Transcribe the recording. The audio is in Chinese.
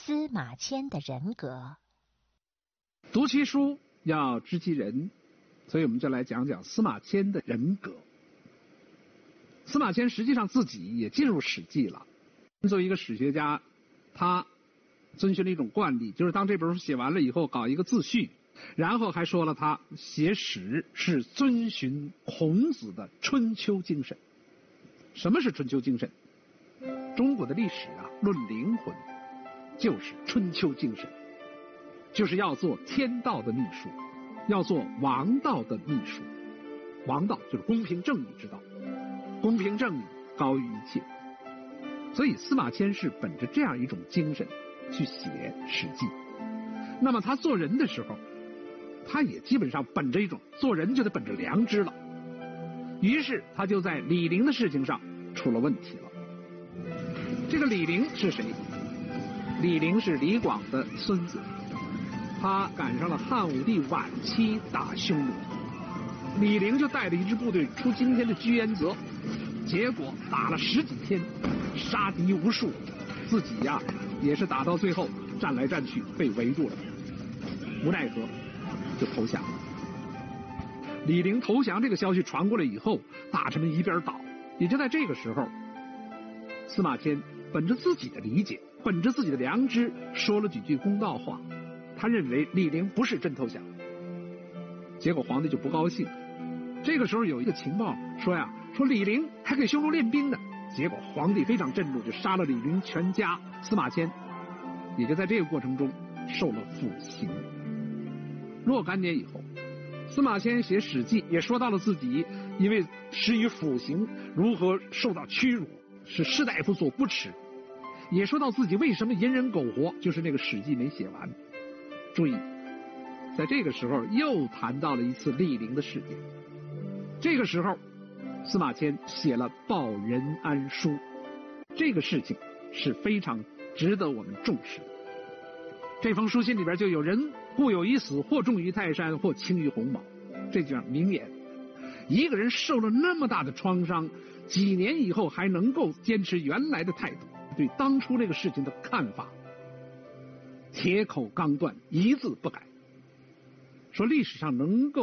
司马迁的人格。 读其书要知其人，所以我们就来讲讲司马迁的人格。司马迁实际上自己也进入《史记》了。作为一个史学家，他遵循了一种惯例，就是当这本书写完了以后搞一个自序，然后还说了他写史是遵循孔子的春秋精神。什么是春秋精神？中国的历史论灵魂就是春秋精神，就是要做天道的秘书，要做王道的秘书。王道就是公平正义之道，公平正义高于一切。所以司马迁是本着这样一种精神去写《史记》。那么他做人的时候，他也基本上本着一种做人就得本着良知了。于是他就在李陵的事情上出了问题了。这个李陵是谁？李陵是李广的孙子，他赶上了汉武帝晚期打匈奴，李陵就带着一支部队出今天的居延泽，结果打了10几天，杀敌无数，自己也是打到最后战来战去被围住了，无奈何就投降了。李陵投降这个消息传过来以后，大臣们一边倒。也就在这个时候，司马迁本着自己的理解，本着自己的良知，说了几句公道话。他认为李陵不是真投降，结果皇帝就不高兴。这个时候有一个情报说李陵还给匈奴练兵呢，结果皇帝非常震怒，就杀了李陵全家。司马迁也就在这个过程中受了腐刑。若干年以后，司马迁写《史记》也说到了自己因为施于腐刑如何受到屈辱，是士大夫所不齿，也说到自己为什么隐忍苟活，就是那个《史记》没写完。注意，在这个时候又谈到了一次李陵的事件。这个时候司马迁写了报任安书，这个事情是非常值得我们重视的。这封书信里边就有人故有一死，或重于泰山，或轻于鸿毛，这就叫名言。一个人受了那么大的创伤，几年以后还能够坚持原来的态度，对当初这个事情的看法铁口刚断，一字不改，说历史上能够